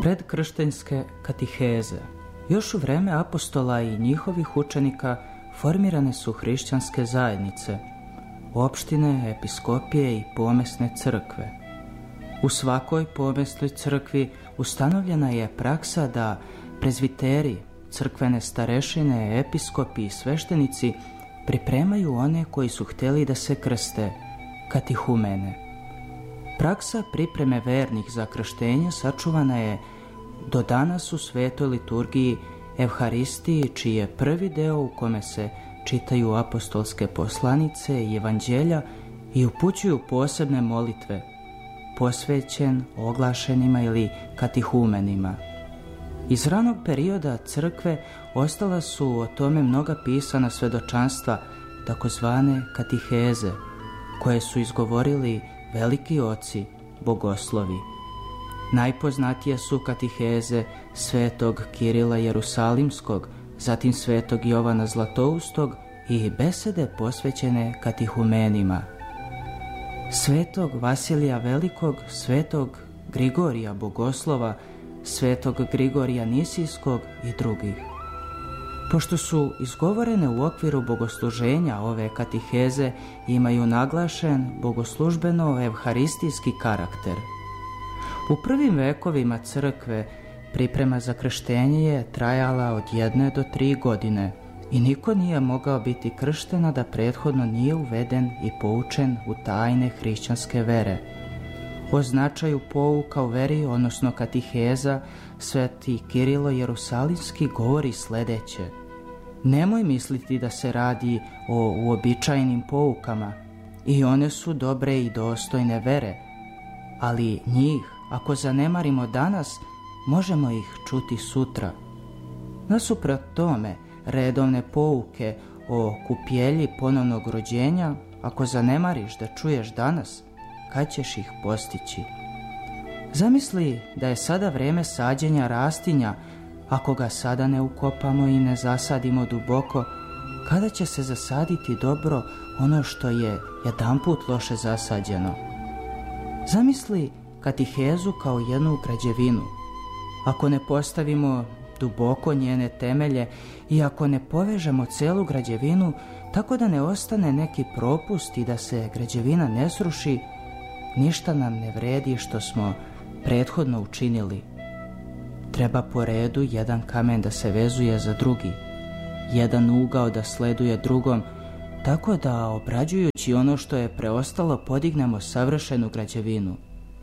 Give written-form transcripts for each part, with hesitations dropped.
Predkrštenjske katiheze. Još u vreme apostola i njihovih učenika formirane su hrišćanske zajednice, opštine, episkopije i pomesne crkve. U svakoj pomesnoj crkvi ustanovljena je praksa da prezviteri, crkvene starešine, episkopi i sveštenici pripremaju one koji su htjeli da se krste, katihumene. Praksa pripreme vernih za krštenje sačuvana je do danas u svetoj liturgiji Evharistiji, čiji je prvi deo u kome se čitaju apostolske poslanice i evanđelja i upućuju posebne molitve, posvećen oglašenima ili katihumenima. Iz ranog perioda crkve ostala su o tome mnoga pisana svedočanstva, takozvane katiheze, koje su izgovorili veliki oci, bogoslovi. Najpoznatije su katiheze svetog Kirila Jerusalimskog, zatim svetog Jovana Zlatoustog i besede posvećene katihumenima. Svetog Vasilija Velikog, svetog Grigorija Bogoslova, svetog Grigorija Nisijskog i drugih. Pošto su izgovorene u okviru bogosluženja, ove katiheze imaju naglašen bogoslužbeno-evharistijski karakter. U prvim vekovima crkve priprema za krštenje je trajala od 1 do 3 godine i niko nije mogao biti kršten da prethodno nije uveden i poučen u tajne hrišćanske vere. O značaju pouka u veri, odnosno katiheza, sveti Kirilo Jerusalimski govori sledeće: nemoj misliti da se radi o uobičajenim poukama, i one su dobre i dostojne vere, ali njih, ako zanemarimo danas, možemo ih čuti sutra. Nasuprot tome, redovne pouke o kupjelji ponovnog rođenja, ako zanemariš da čuješ danas, kad ćeš ih postići? Zamisli da je sada vreme sađenja rastinja. Ako ga sada ne ukopamo i ne zasadimo duboko, kada će se zasaditi dobro ono što je jedanput loše zasađeno? Zamisli katihezu kao jednu građevinu. Ako ne postavimo duboko njene temelje i ako ne povežemo celu građevinu tako da ne ostane neki propust i da se građevina ne sruši, ništa nam ne vredi što smo prethodno učinili. Treba po redu jedan kamen da se vezuje za drugi, jedan ugao da sleduje drugom, tako da obrađujući ono što je preostalo podignemo savršenu građevinu.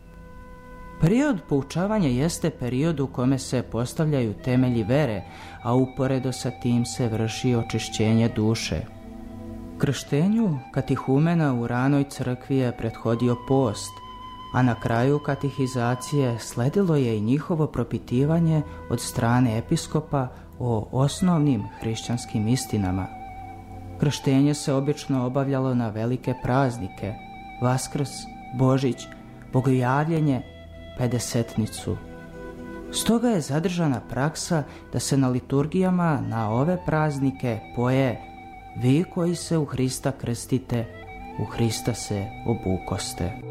Period poučavanja jeste period u kome se postavljaju temelji vere, a uporedo sa tim se vrši očišćenje duše. Krštenju katihumena u ranoj crkvi je prethodio post, a na kraju katihizacije sledilo je i njihovo propitivanje od strane episkopa o osnovnim hrišćanskim istinama. Krštenje se obično obavljalo na velike praznike, Vaskrs, Božić, Bogojavljenje, Pedesetnicu. Stoga je zadržana praksa da se na liturgijama na ove praznike poje: vi koji se u Hrista krstite, u Hrista se obukoste.